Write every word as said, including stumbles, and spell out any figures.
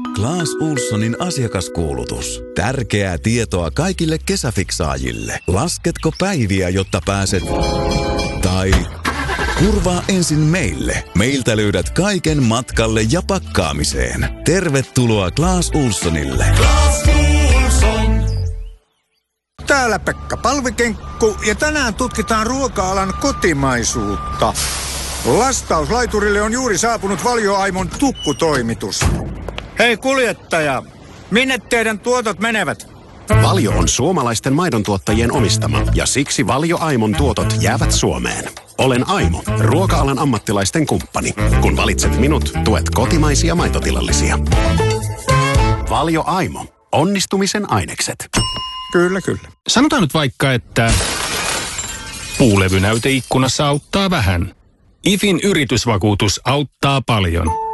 Claes Ohlsonin asiakaskuulutus. Tärkeää tietoa kaikille kesäfiksaajille. Lasketko päiviä, jotta pääset... Tai... Kurvaa ensin meille. Meiltä löydät kaiken matkalle ja pakkaamiseen. Tervetuloa Claes Ohlsonille. Claes Ohlson. Täällä Pekka Palvikenkku ja tänään tutkitaan ruoka-alan kotimaisuutta. Lastauslaiturille on juuri saapunut Valio-Aimon tukkutoimitus. Hei kuljettaja, minne teidän tuotot menevät? Valio on suomalaisten maidontuottajien omistama ja siksi Valio-Aimon tuotot jäävät Suomeen. Olen Aimo, ruoka-alan ammattilaisten kumppani. Kun valitset minut, tuet kotimaisia maitotilallisia. Valio-Aimo. Onnistumisen ainekset. Kyllä, kyllä. Sanotaan nyt vaikka, että puulevynäyte ikkunassa auttaa vähän. I F In yritysvakuutus auttaa paljon.